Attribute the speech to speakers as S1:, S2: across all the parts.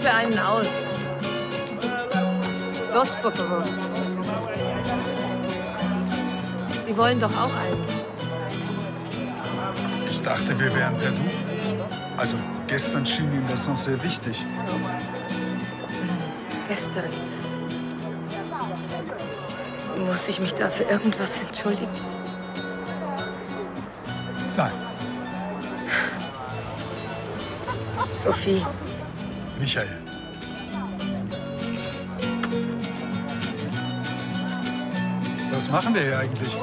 S1: gebe einen aus. Dos, por favor. Sie wollen doch auch einen.
S2: Ich dachte, wir wären per Du. Also, gestern schien Ihnen das noch sehr wichtig.
S1: Gestern. Muss ich mich da für irgendwas entschuldigen?
S2: Nein.
S1: Sophie.
S2: Michael. Was machen wir hier eigentlich?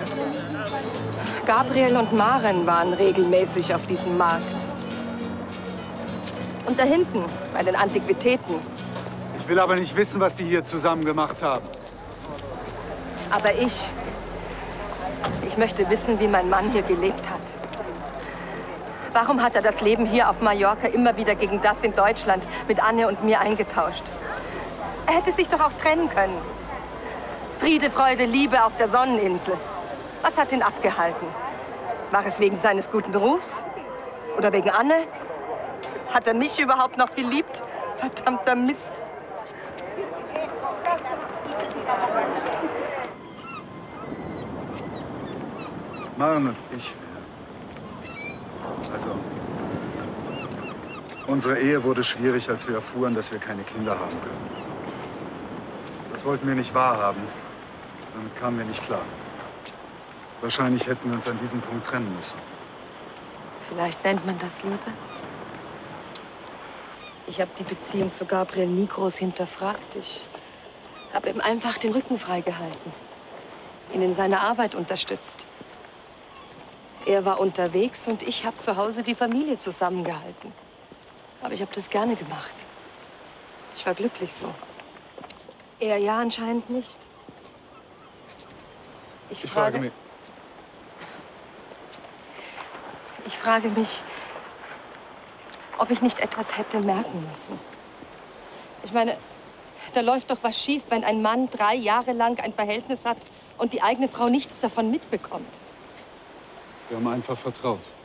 S3: Gabriel und Maren waren regelmäßig auf diesem Markt. Und da hinten, bei den Antiquitäten.
S4: Ich will aber nicht wissen, was die hier zusammen gemacht haben.
S3: Aber ich möchte wissen, wie mein Mann hier gelebt hat. Warum hat er das Leben hier auf Mallorca immer wieder gegen das in Deutschland mit Anne und mir eingetauscht? Er hätte sich doch auch trennen können. Friede, Freude, Liebe auf der Sonneninsel. Was hat ihn abgehalten? War es wegen seines guten Rufs? Oder wegen Anne? Hat er mich überhaupt noch geliebt? Verdammter Mist.
S4: Maren und ich. Also, unsere Ehe wurde schwierig, als wir erfuhren, dass wir keine Kinder haben können. Das wollten wir nicht wahrhaben. Damit kamen wir nicht klar. Wahrscheinlich hätten wir uns an diesem Punkt trennen müssen.
S3: Vielleicht nennt man das Liebe. Ich habe die Beziehung zu Gabriel nie groß hinterfragt. Ich habe ihm einfach den Rücken freigehalten, ihn in seiner Arbeit unterstützt. Er war unterwegs und ich habe zu Hause die Familie zusammengehalten. Aber ich habe das gerne gemacht. Ich war glücklich so. Er ja anscheinend nicht. Ich frage mich, ob ich nicht etwas hätte merken müssen. Ich meine, da läuft doch was schief, wenn ein Mann 3 Jahre lang ein Verhältnis hat und die eigene Frau nichts davon mitbekommt.
S4: Wir haben einfach vertraut.